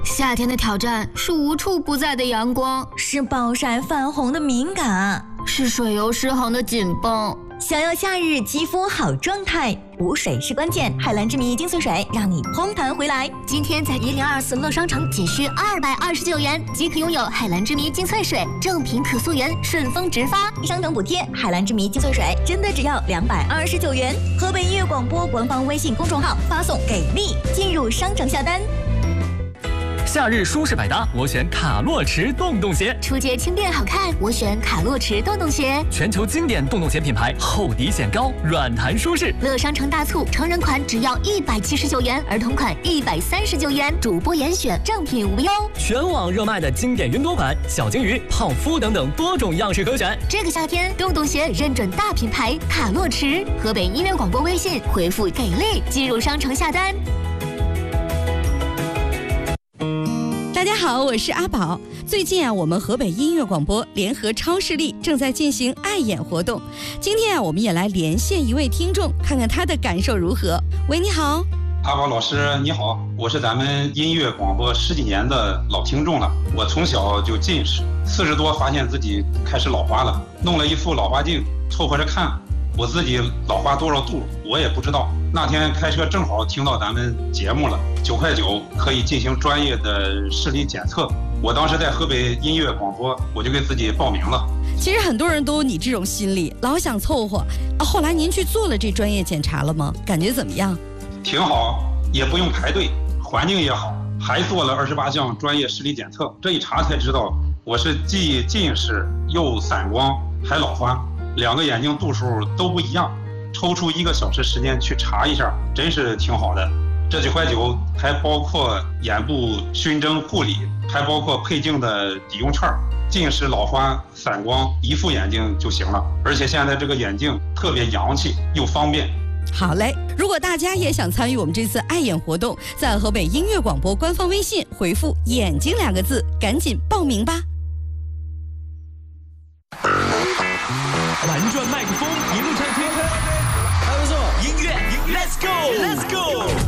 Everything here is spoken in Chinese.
夏天的挑战是无处不在的阳光， 是暴晒泛红的敏感， 是水油失衡的紧绷。 想要夏日肌肤好状态，补水是关键。海蓝之谜精粹水让你嘭弹回来。 今天在1024乐商城仅需229元即可拥有海蓝之谜精粹水，正品可溯源，顺丰直发， 商城补贴。海蓝之谜精粹水真的只要229元。河北音乐广播官方微信公众号发送给力进入商城下单。 夏日舒适百搭，我选卡洛驰洞洞鞋。 出街轻便好看，我选卡洛驰洞洞鞋。 全球经典洞洞鞋品牌，厚底显高，软弹舒适。 乐商城大促，成人款只要179元，儿童款139元，主播严选，正品无忧。 全网热卖的经典云朵款、小金鱼、泡芙等等多种样式可选。 这个夏天，洞洞鞋认准大品牌卡洛驰。河北音乐广播微信回复给力进入商城下单。 大家好，我是阿宝。最近我们河北音乐广播联合超视力正在进行爱眼活动。今天我们也来连线一位听众，看看他的感受如何。喂，你好。 阿宝老师你好，我是咱们音乐广播10几年的老听众了。我从小就近视，40多发现自己开始老花了，弄了一副老花镜凑合着看，我自己老花多少度我也不知道。那天开车正好听到咱们节目了，9块9可以进行专业的视力检测。我当时在河北音乐广播，我就给自己报名了。 其实很多人都有你这种心理，老想凑合。后来您去做了这专业检查了吗？感觉怎么样？ 挺好，也不用排队，环境也好，还做了28项专业视力检测。这一查才知道，我是既近视又散光还老花，2个眼睛度数都不一样。抽出1个小时时间去查一下，真是挺好的。这9块9还包括眼部熏蒸护理，还包括配镜的抵用券。近视、老花、散光一副眼镜就行了，而且现在这个眼镜特别洋气又方便。 好嘞，如果大家也想参与我们这次爱眼活动，在河北音乐广播官方微信回复“眼睛”2个字，赶紧报名吧。 玩转麦克风，一路畅听，还不错，音乐 ，Let's go，Let's go。